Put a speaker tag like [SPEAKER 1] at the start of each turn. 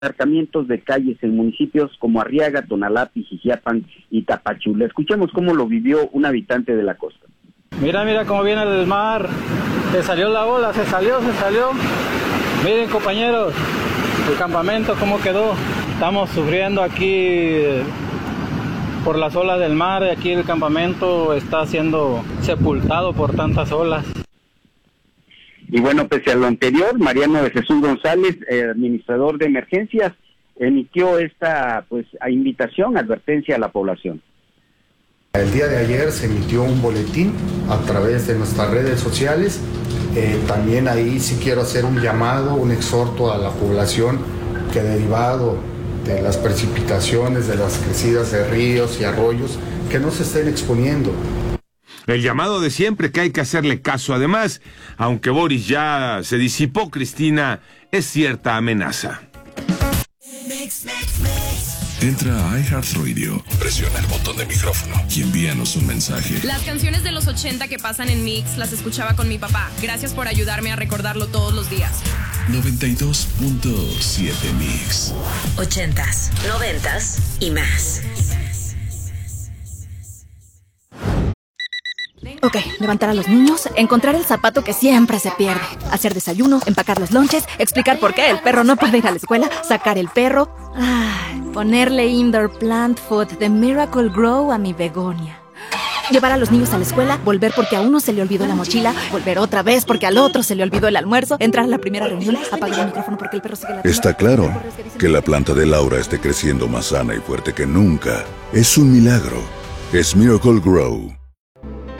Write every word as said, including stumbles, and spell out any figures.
[SPEAKER 1] Acercamientos de calles en municipios como Arriaga, Tonalá, Pijijiapan y Tapachula. Escuchemos cómo lo vivió un habitante de la costa.
[SPEAKER 2] Mira, mira cómo viene el mar. Se salió la ola, se salió, se salió. Miren, compañeros, el campamento cómo quedó. Estamos sufriendo aquí por las olas del mar. Aquí el campamento está siendo sepultado por tantas olas.
[SPEAKER 1] Y bueno, pese a lo anterior, Mariano de Jesús González, eh, administrador de emergencias, emitió esta pues a invitación, advertencia a la población.
[SPEAKER 3] El día de ayer se emitió un boletín a través de nuestras redes sociales. Eh, también ahí sí quiero hacer un llamado, un exhorto a la población que derivado de las precipitaciones, de las crecidas de ríos y arroyos, que no se estén exponiendo.
[SPEAKER 4] El llamado de siempre, que hay que hacerle caso. Además, aunque Boris ya se disipó, Cristina es cierta amenaza.
[SPEAKER 5] Entra a iHeartRadio, presiona el botón de micrófono y envíanos un mensaje.
[SPEAKER 6] Las canciones de los ochenta que pasan en Mix las escuchaba con mi papá. Gracias por ayudarme a recordarlo todos los días.
[SPEAKER 5] noventa y dos punto siete Mix.
[SPEAKER 7] Ochentas, noventas y más.
[SPEAKER 8] Ok, levantar a los niños, encontrar el zapato que siempre se pierde, hacer desayuno, empacar los lonches, explicar por qué el perro no puede ir a la escuela, sacar el perro, ay, ponerle indoor plant food de Miracle Grow a mi begonia. Llevar a los niños a la escuela, volver porque a uno se le olvidó la mochila, volver otra vez porque al otro se le olvidó el almuerzo, entrar a la primera reunión, apagar el micrófono porque el perro sigue la...
[SPEAKER 5] Está claro que la planta de Laura esté creciendo más sana y fuerte que nunca. Es un milagro. Es Miracle Grow.